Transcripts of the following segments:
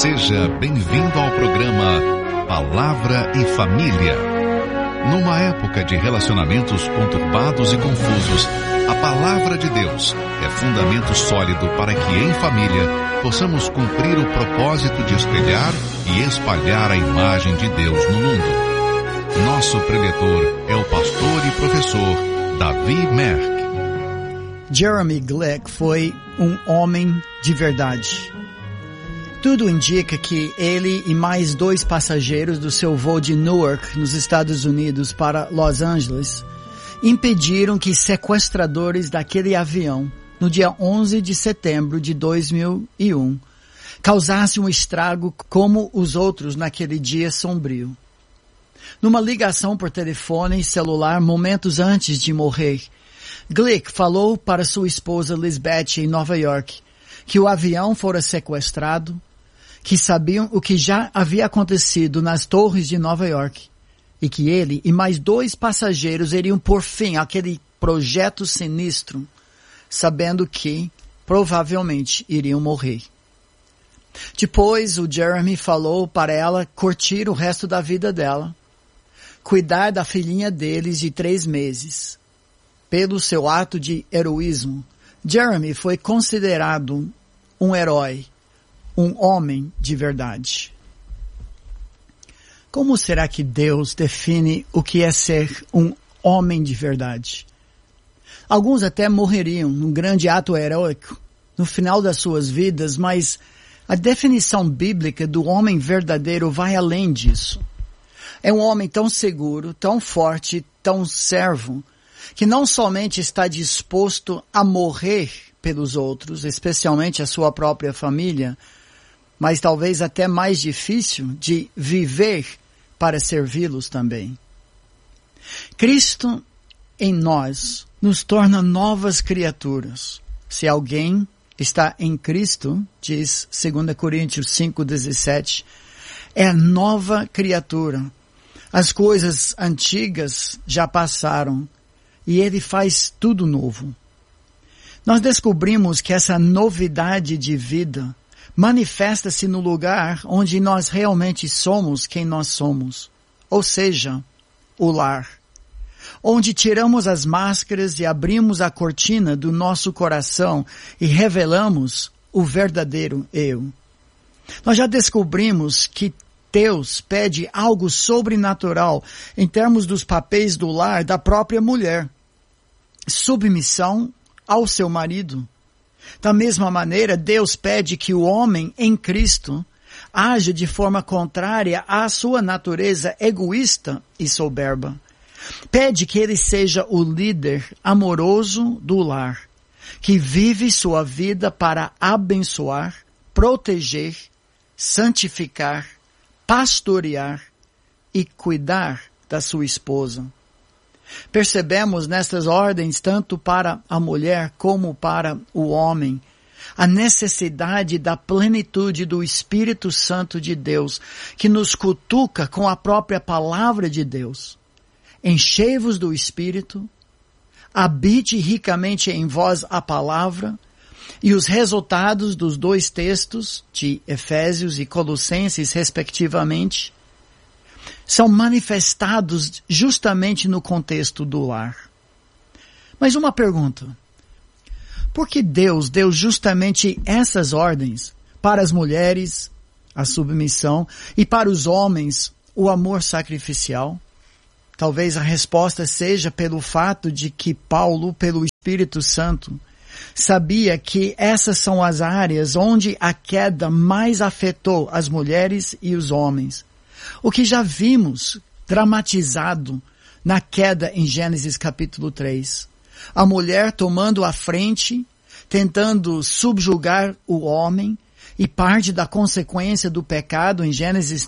Seja bem-vindo ao programa Palavra e Família. Numa época de relacionamentos conturbados e confusos, a Palavra de Deus é fundamento sólido para que em família possamos cumprir o propósito de espelhar e espalhar a imagem de Deus no mundo. Nosso preletor é o pastor e professor Davi Merck. Jeremy Glick foi um homem de verdade. Tudo indica que ele e mais 2 passageiros do seu voo de Newark, nos Estados Unidos, para Los Angeles, impediram que sequestradores daquele avião, no dia 11 de setembro de 2001, causassem um estrago como os outros naquele dia sombrio. Numa ligação por telefone celular momentos antes de morrer, Glick falou para sua esposa Lisbeth em Nova York que o avião fora sequestrado, que sabiam o que já havia acontecido nas torres de Nova York e que ele e mais 2 passageiros iriam pôr fim àquele projeto sinistro, sabendo que provavelmente iriam morrer. Depois, o Jeremy falou para ela curtir o resto da vida dela, cuidar da filhinha deles de 3 meses. Pelo seu ato de heroísmo, Jeremy foi considerado um herói, um homem de verdade. Como será que Deus define o que é ser um homem de verdade? Alguns até morreriam num grande ato heróico no final das suas vidas, mas a definição bíblica do homem verdadeiro vai além disso. É um homem tão seguro, tão forte, tão servo, que não somente está disposto a morrer pelos outros, especialmente a sua própria família, mas talvez até mais difícil de viver para servi-los também. Cristo em nós nos torna novas criaturas. Se alguém está em Cristo, diz 2 Coríntios 5,17, é nova criatura. As coisas antigas já passaram e Ele faz tudo novo. Nós descobrimos que essa novidade de vida manifesta-se no lugar onde nós realmente somos quem nós somos, ou seja, o lar, onde tiramos as máscaras e abrimos a cortina do nosso coração e revelamos o verdadeiro eu. Nós já descobrimos que Deus pede algo sobrenatural em termos dos papéis do lar da própria mulher. Submissão ao seu marido. Da mesma maneira, Deus pede que o homem em Cristo haja de forma contrária à sua natureza egoísta e soberba. Pede que ele seja o líder amoroso do lar, que vive sua vida para abençoar, proteger, santificar, pastorear e cuidar da sua esposa. Percebemos nestas ordens, tanto para a mulher como para o homem, a necessidade da plenitude do Espírito Santo de Deus, que nos cutuca com a própria palavra de Deus. Enchei-vos do Espírito, habite ricamente em vós a palavra, e os resultados dos 2 textos, de Efésios e Colossenses, respectivamente, são manifestados justamente no contexto do lar. Mas uma pergunta: por que Deus deu justamente essas ordens para as mulheres, a submissão, e para os homens, o amor sacrificial? Talvez a resposta seja pelo fato de que Paulo, pelo Espírito Santo, sabia que essas são as áreas onde a queda mais afetou as mulheres e os homens. O que já vimos dramatizado na queda em Gênesis capítulo 3. A mulher tomando a frente, tentando subjugar o homem, e parte da consequência do pecado em Gênesis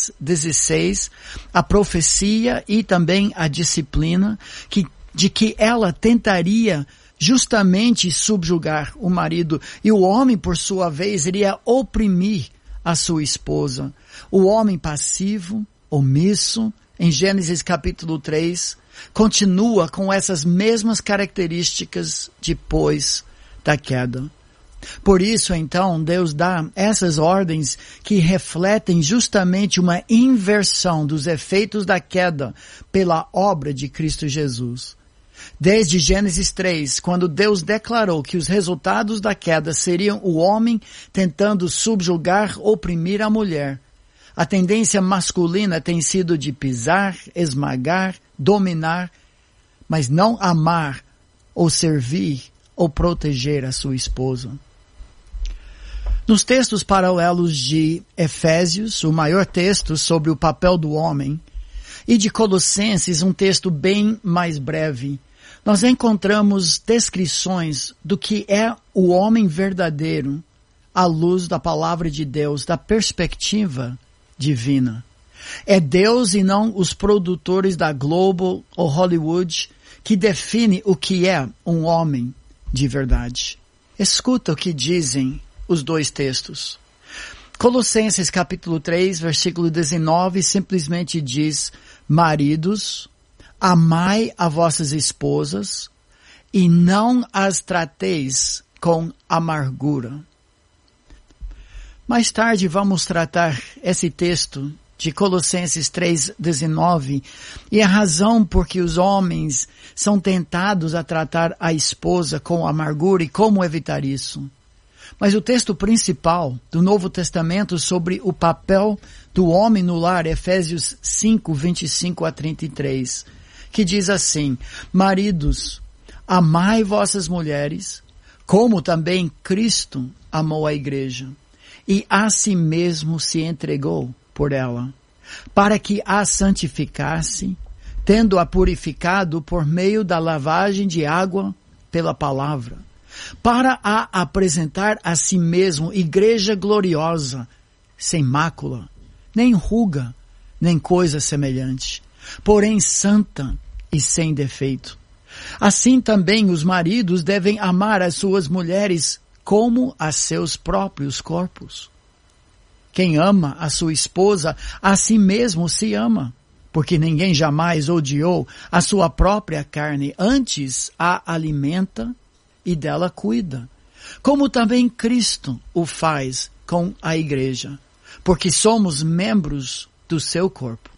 3:16, a profecia e também a disciplina, de que ela tentaria justamente subjugar o marido, e o homem, por sua vez, iria oprimir a sua esposa. O homem passivo, omisso, em Gênesis capítulo 3, continua com essas mesmas características depois da queda. Por isso, então, Deus dá essas ordens que refletem justamente uma inversão dos efeitos da queda pela obra de Cristo Jesus. Desde Gênesis 3, quando Deus declarou que os resultados da queda seriam o homem tentando subjugar, oprimir a mulher, a tendência masculina tem sido de pisar, esmagar, dominar, mas não amar ou servir ou proteger a sua esposa. Nos textos paralelos de Efésios, o maior texto sobre o papel do homem, e de Colossenses, um texto bem mais breve, nós encontramos descrições do que é o homem verdadeiro à luz da palavra de Deus, da perspectiva divina. É Deus e não os produtores da Globo ou Hollywood que define o que é um homem de verdade. Escuta o que dizem os dois textos. Colossenses capítulo 3, versículo 19, simplesmente diz: maridos, amai a vossas esposas e não as trateis com amargura. Mais tarde vamos tratar esse texto de Colossenses 3:19 e a razão por que os homens são tentados a tratar a esposa com amargura e como evitar isso. Mas o texto principal do Novo Testamento sobre o papel do homem no lar, Efésios 5, 25 a 33, que diz assim: maridos, amai vossas mulheres, como também Cristo amou a igreja, e a si mesmo se entregou por ela, para que a santificasse, tendo-a purificado por meio da lavagem de água pela palavra, para a apresentar a si mesmo igreja gloriosa, sem mácula, nem ruga, nem coisa semelhante, porém santa e sem defeito. Assim também os maridos devem amar as suas mulheres como a seus próprios corpos. Quem ama a sua esposa, a si mesmo se ama, porque ninguém jamais odiou a sua própria carne, antes a alimenta e dela cuida, como também Cristo o faz com a igreja, porque somos membros do seu corpo.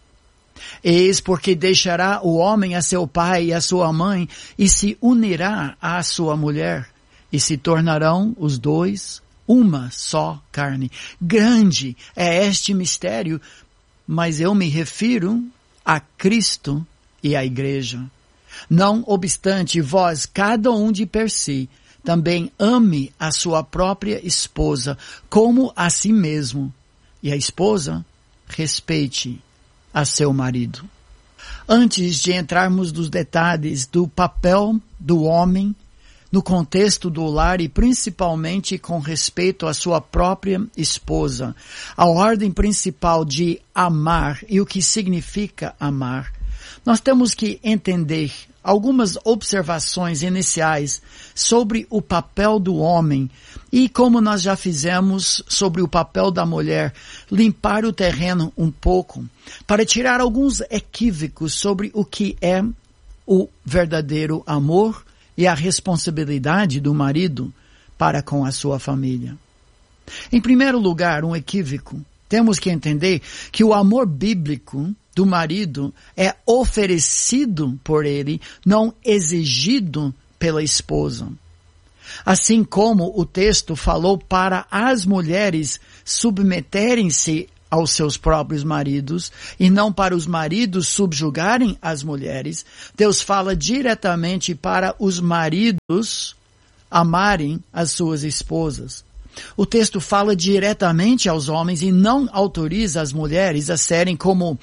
Eis porque deixará o homem a seu pai e a sua mãe, e se unirá à sua mulher, e se tornarão os dois uma só carne. Grande é este mistério, mas eu me refiro a Cristo e à igreja. Não obstante, vós, cada um de per si, também ame a sua própria esposa como a si mesmo, e a esposa respeite a seu marido. Antes de entrarmos nos detalhes do papel do homem no contexto do lar e principalmente com respeito à sua própria esposa, a ordem principal de amar e o que significa amar, nós temos que entender algumas observações iniciais sobre o papel do homem e, como nós já fizemos sobre o papel da mulher, limpar o terreno um pouco para tirar alguns equívocos sobre o que é o verdadeiro amor e a responsabilidade do marido para com a sua família. Em primeiro lugar, um equívoco. Temos que entender que o amor bíblico do marido é oferecido por ele, não exigido pela esposa. Assim como o texto falou para as mulheres submeterem-se aos seus próprios maridos e não para os maridos subjugarem as mulheres, Deus fala diretamente para os maridos amarem as suas esposas. O texto fala diretamente aos homens e não autoriza as mulheres a serem como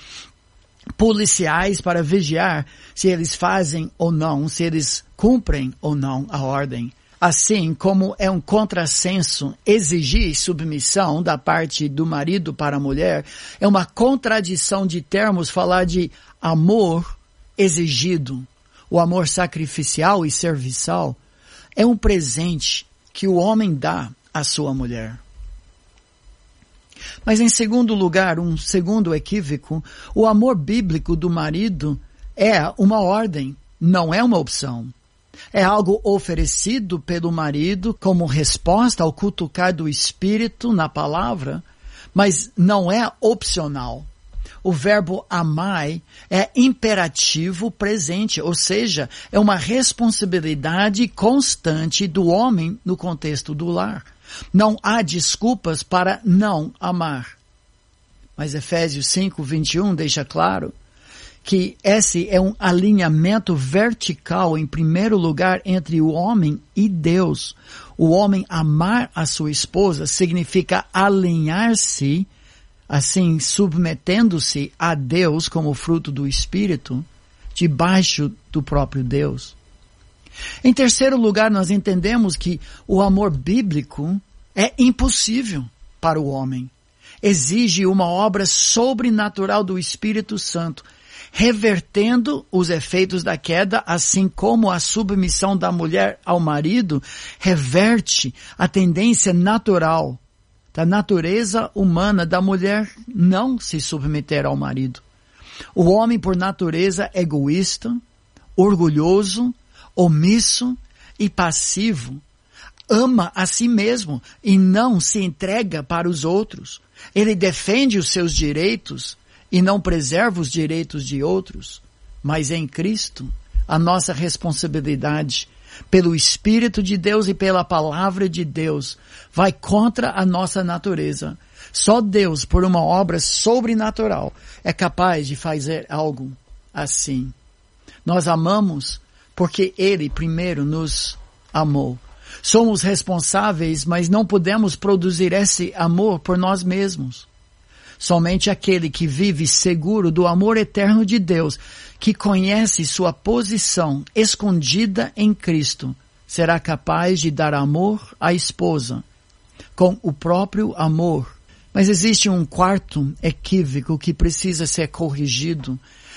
policiais para vigiar se eles fazem ou não, se eles cumprem ou não a ordem. Assim como é um contrassenso exigir submissão da parte do marido para a mulher, é uma contradição de termos falar de amor exigido. O amor sacrificial e serviçal é um presente que o homem dá à sua mulher. Mas em segundo lugar, um segundo equívoco, o amor bíblico do marido é uma ordem, não é uma opção. É algo oferecido pelo marido como resposta ao cutucar do Espírito na palavra, mas não é opcional. O verbo amai é imperativo presente, ou seja, é uma responsabilidade constante do homem no contexto do lar. Não há desculpas para não amar. Mas Efésios 5:21 deixa claro que esse é um alinhamento vertical, em primeiro lugar, entre o homem e Deus. O homem amar a sua esposa significa alinhar-se, assim, submetendo-se a Deus como fruto do Espírito, debaixo do próprio Deus. Em terceiro lugar, nós entendemos que o amor bíblico é impossível para o homem. Exige uma obra sobrenatural do Espírito Santo, revertendo os efeitos da queda, assim como a submissão da mulher ao marido reverte a tendência natural da natureza humana da mulher não se submeter ao marido. O homem, por natureza, egoísta, orgulhoso, omisso e passivo, ama a si mesmo e não se entrega para os outros. Ele defende os seus direitos e não preserva os direitos de outros. Mas em Cristo, a nossa responsabilidade pelo Espírito de Deus e pela Palavra de Deus vai contra a nossa natureza. Só Deus, por uma obra sobrenatural, é capaz de fazer algo assim. Nós amamos porque Ele primeiro nos amou. Somos responsáveis, mas não podemos produzir esse amor por nós mesmos. Somente aquele que vive seguro do amor eterno de Deus, que conhece sua posição escondida em Cristo, será capaz de dar amor à esposa com o próprio amor. Mas existe um quarto equívoco que precisa ser corrigido.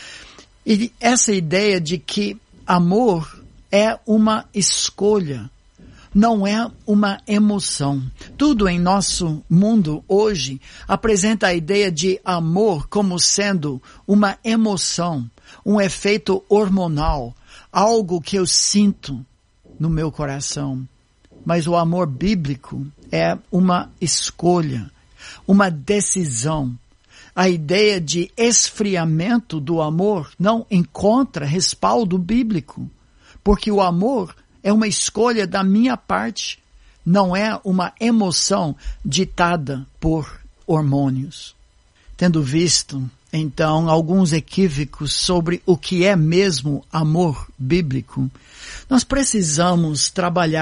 E essa ideia de que amor é uma escolha, não é uma emoção. Tudo em nosso mundo hoje apresenta a ideia de amor como sendo uma emoção, um efeito hormonal, algo que eu sinto no meu coração. Mas o amor bíblico é uma escolha, uma decisão. A ideia de esfriamento do amor não encontra respaldo bíblico, porque o amor é uma escolha da minha parte, não é uma emoção ditada por hormônios. Tendo visto, então, alguns equívocos sobre o que é mesmo amor bíblico, nós precisamos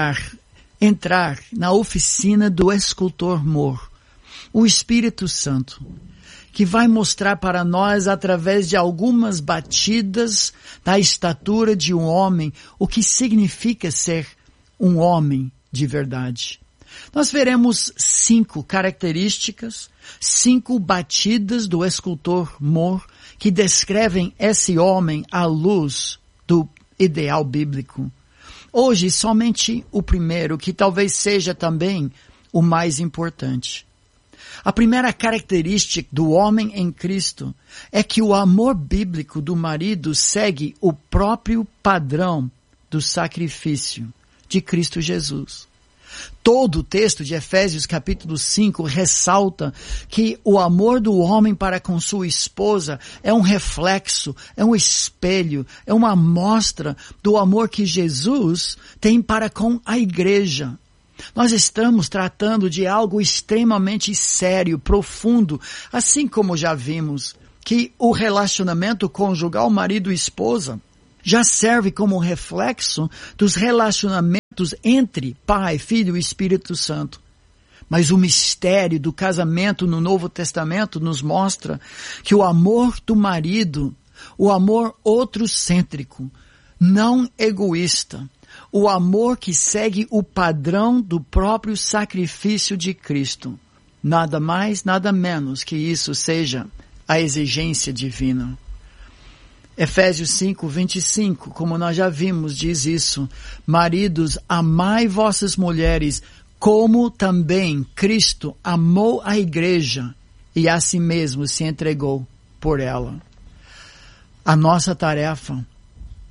entrar na oficina do escultor mor, o Espírito Santo, que vai mostrar para nós, através de algumas batidas da estatura de um homem, o que significa ser um homem de verdade. Nós veremos 5 características, 5 batidas do escultor mor, que descrevem esse homem à luz do ideal bíblico. Hoje, somente o primeiro, que talvez seja também o mais importante. A primeira característica do homem em Cristo é que o amor bíblico do marido segue o próprio padrão do sacrifício de Cristo Jesus. Todo o texto de Efésios capítulo 5 ressalta que o amor do homem para com sua esposa é um reflexo, é um espelho, é uma amostra do amor que Jesus tem para com a igreja. Nós estamos tratando de algo extremamente sério, profundo, assim como já vimos que o relacionamento conjugal marido e esposa já serve como reflexo dos relacionamentos entre Pai, Filho e Espírito Santo. Mas o mistério do casamento no Novo Testamento nos mostra que o amor do marido, o amor outrocêntrico, não egoísta, o amor que segue o padrão do próprio sacrifício de Cristo. Nada mais, nada menos que isso seja a exigência divina. Efésios 5:25, como nós já vimos, diz isso: maridos, amai vossas mulheres, como também Cristo amou a igreja e a si mesmo se entregou por ela. A nossa tarefa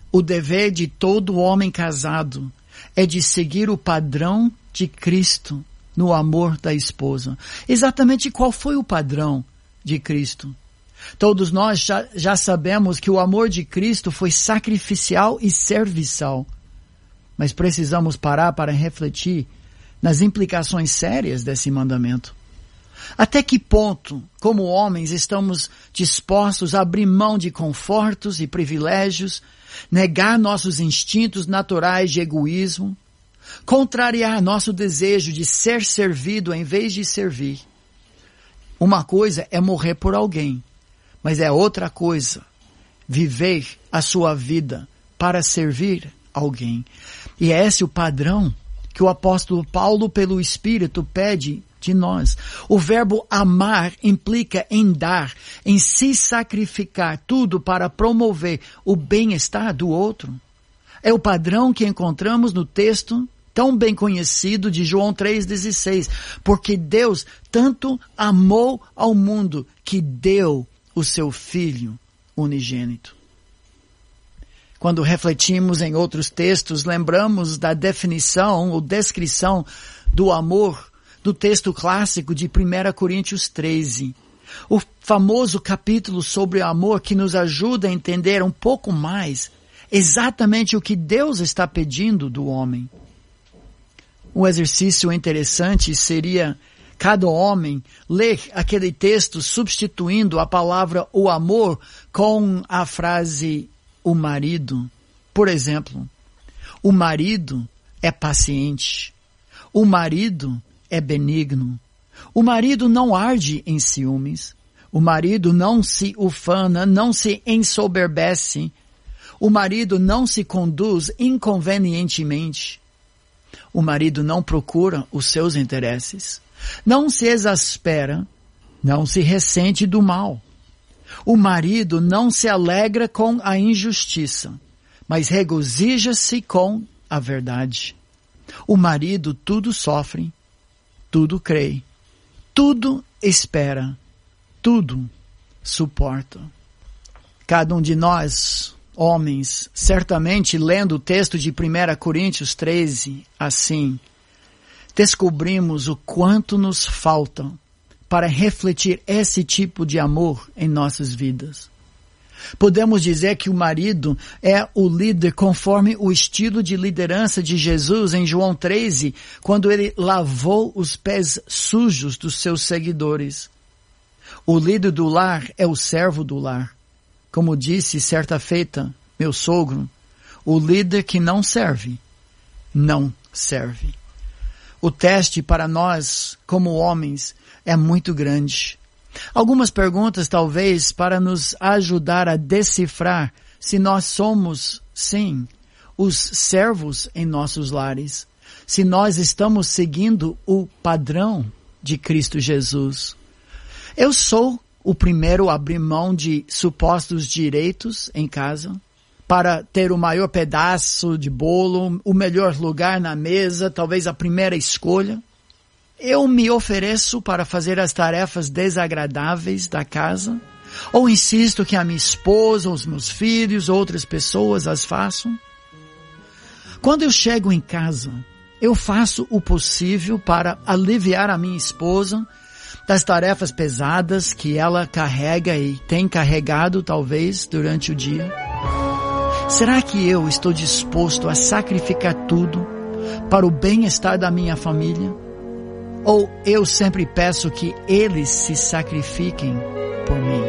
O dever de todo homem casado é de seguir o padrão de Cristo no amor da esposa. Exatamente qual foi o padrão de Cristo? Todos nós já sabemos que o amor de Cristo foi sacrificial e serviçal. Mas precisamos parar para refletir nas implicações sérias desse mandamento. Até que ponto, como homens, estamos dispostos a abrir mão de confortos e privilégios, negar nossos instintos naturais de egoísmo, contrariar nosso desejo de ser servido em vez de servir? Uma coisa é morrer por alguém, mas é outra coisa viver a sua vida para servir alguém. E é esse o padrão que o apóstolo Paulo, pelo Espírito, pede de nós. O verbo amar implica em dar, em se sacrificar, tudo para promover o bem-estar do outro. É o padrão que encontramos no texto tão bem conhecido de João 3,16. Porque Deus tanto amou ao mundo que deu o seu Filho unigênito. Quando refletimos em outros textos, lembramos da definição ou descrição do amor do texto clássico de 1 Coríntios 13. O famoso capítulo sobre o amor que nos ajuda a entender um pouco mais exatamente o que Deus está pedindo do homem. Um exercício interessante seria cada homem ler aquele texto substituindo a palavra o amor com a frase o marido. Por exemplo, o marido é paciente. O marido é benigno. O marido não arde em ciúmes. O marido não se ufana, não se ensoberbece. O marido não se conduz inconvenientemente. O marido não procura os seus interesses. Não se exaspera, não se ressente do mal. O marido não se alegra com a injustiça, mas regozija-se com a verdade. O marido tudo sofre, tudo crê, tudo espera, tudo suporta. Cada um de nós, homens, certamente lendo o texto de 1 Coríntios 13, assim, descobrimos o quanto nos falta para refletir esse tipo de amor em nossas vidas. Podemos dizer que o marido é o líder conforme o estilo de liderança de Jesus em João 13, quando ele lavou os pés sujos dos seus seguidores. O líder do lar é o servo do lar. Como disse certa feita meu sogro, o líder que não serve, não serve. O teste para nós, como homens, é muito grande. Algumas perguntas, talvez, para nos ajudar a decifrar se nós somos, sim, os servos em nossos lares. Se nós estamos seguindo o padrão de Cristo Jesus. Eu sou o primeiro a abrir mão de supostos direitos em casa para ter o maior pedaço de bolo, o melhor lugar na mesa, talvez a primeira escolha. Eu me ofereço para fazer as tarefas desagradáveis da casa, ou insisto que a minha esposa, os meus filhos, outras pessoas as façam. Quando eu chego em casa, eu faço o possível para aliviar a minha esposa das tarefas pesadas que ela carrega e tem carregado, talvez, durante o dia. Será que eu estou disposto a sacrificar tudo para o bem-estar da minha família? Ou eu sempre peço que eles se sacrifiquem por mim?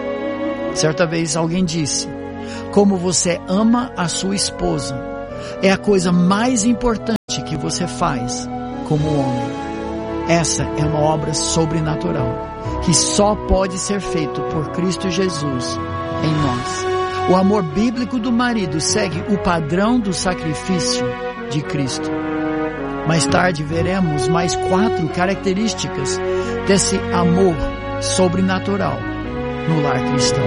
Certa vez alguém disse, como você ama a sua esposa, é a coisa mais importante que você faz como homem. Essa é uma obra sobrenatural, que só pode ser feito por Cristo Jesus em nós. O amor bíblico do marido segue o padrão do sacrifício de Cristo. Mais tarde veremos mais 4 características desse amor sobrenatural no lar cristão.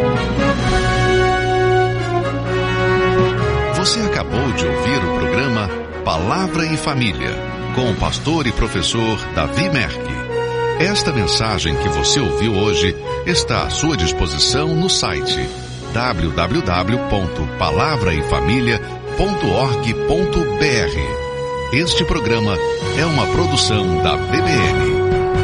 Você acabou de ouvir o programa Palavra e Família, com o pastor e professor Davi Merck. Esta mensagem que você ouviu hoje está à sua disposição no site www.palavraefamilia.org.br. Este programa é uma produção da BBN.